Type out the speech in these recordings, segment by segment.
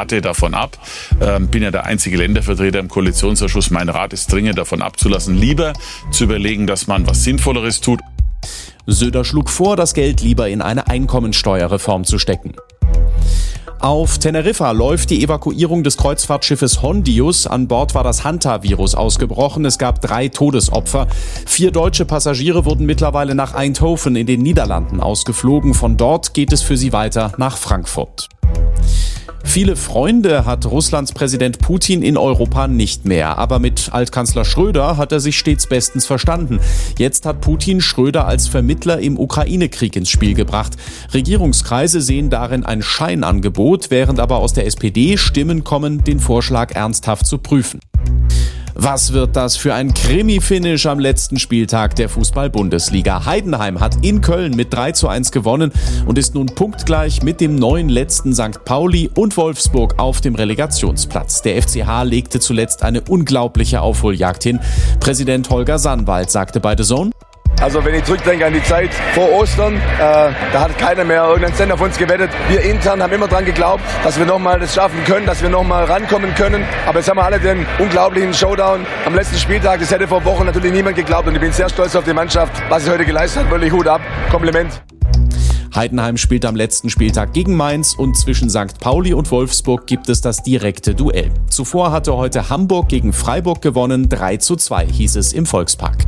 rate davon ab. Bin ja der einzige Ländervertreter im Koalitionsausschuss. Mein Rat ist dringend davon abzulassen, lieber zu überlegen, dass man was Sinnvolleres tut. Söder schlug vor, das Geld lieber in eine Einkommensteuerreform zu stecken. Auf Teneriffa läuft die Evakuierung des Kreuzfahrtschiffes Hondius. An Bord war das Hanta-Virus ausgebrochen. Es gab 3 Todesopfer. 4 deutsche Passagiere wurden mittlerweile nach Eindhoven in den Niederlanden ausgeflogen. Von dort geht es für sie weiter nach Frankfurt. Viele Freunde hat Russlands Präsident Putin in Europa nicht mehr. Aber mit Altkanzler Schröder hat er sich stets bestens verstanden. Jetzt hat Putin Schröder als Vermittler im Ukraine-Krieg ins Spiel gebracht. Regierungskreise sehen darin ein Scheinangebot, während aber aus der SPD Stimmen kommen, den Vorschlag ernsthaft zu prüfen. Was wird das für ein Krimi-Finish am letzten Spieltag der Fußball-Bundesliga? Heidenheim hat in Köln mit 3:1 gewonnen und ist nun punktgleich mit dem neuen letzten St. Pauli und Wolfsburg auf dem Relegationsplatz. Der FCH legte zuletzt eine unglaubliche Aufholjagd hin. Präsident Holger Sannwald sagte bei The Zone: Also wenn ich zurückdenke an die Zeit vor Ostern, da hat keiner mehr irgendeinen Cent auf uns gewettet. Wir intern haben immer dran geglaubt, dass wir nochmal das schaffen können, dass wir nochmal rankommen können. Aber jetzt haben wir alle den unglaublichen Showdown am letzten Spieltag. Das hätte vor Wochen natürlich niemand geglaubt. Und ich bin sehr stolz auf die Mannschaft, was sie heute geleistet hat. Wirklich Hut ab, Kompliment. Heidenheim spielt am letzten Spieltag gegen Mainz und zwischen St. Pauli und Wolfsburg gibt es das direkte Duell. Zuvor hatte heute Hamburg gegen Freiburg gewonnen. 3:2 hieß es im Volkspark.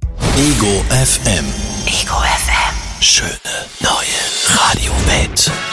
Ego FM. Ego FM. Schöne neue Radiowelt.